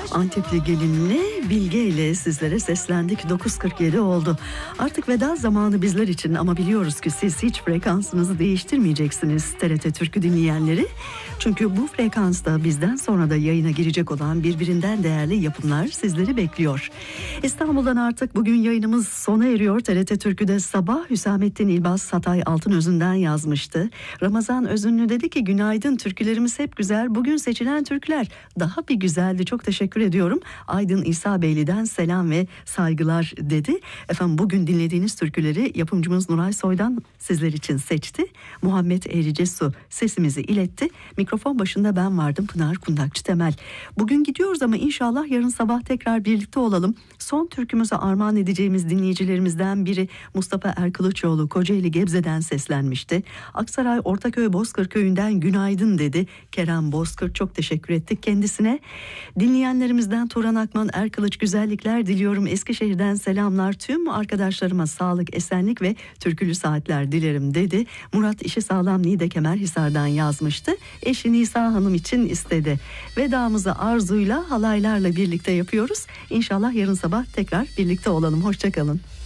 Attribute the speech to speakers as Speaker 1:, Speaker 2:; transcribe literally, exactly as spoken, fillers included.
Speaker 1: Antepli gelinle Bilge ile sizlere seslendik. dokuz kırk yedi oldu. Artık veda zamanı bizler için ama biliyoruz ki siz hiç frekansınızı değiştirmeyeceksiniz T R T Türk'ü dinleyenleri. Çünkü bu frekansta bizden sonra da yayına girecek olan birbirinden değerli yapımlar sizleri bekliyor. İstanbul'dan artık bugün yayınımız sona eriyor. T R T Türk'ü'de sabah Hüsamettin İlbaz Hatay Altınözü'nden yazmıştı. Ramazan Özünlü dedi ki günaydın, türkülerimiz hep güzel. Bugün seçilen türküler daha bir güzeldi. Çok teşekkür ediyorum. Aydın İsa Beyli'den selam ve saygılar dedi. Efendim bugün dinlediğiniz türküleri yapımcımız Nuray Soy'dan sizler için seçti. Muhammed Eğricesu sesimizi iletti. Mikrofon başında ben vardım, Pınar Kundakçı Temel. Bugün gidiyoruz ama inşallah yarın sabah tekrar birlikte olalım. Son türkümüze armağan edeceğimiz dinleyicilerimizden biri Mustafa Erkılıçoğlu Kocaeli Gebze'den seslenmişti. Aksaray Ortaköy Bozkır Köyü'nden günaydın dedi. Kerem Bozkır, çok teşekkür ettik kendisine. Dinleyenlerimizden Turan Akman Erkılıç güzellikler diliyorum. Eskişehir'den selamlar, tüm arkadaşlarıma sağlık, esenlik ve türkülü saatler dilerim dedi. Murat İşi Sağlam Niğde Kemerhisar'dan yazmıştı. Eşi Nisa Hanım için istedi. Vedamızı arzuyla halaylarla birlikte yapıyoruz. İnşallah yarın sabah tekrar birlikte olalım. Hoşça kalın.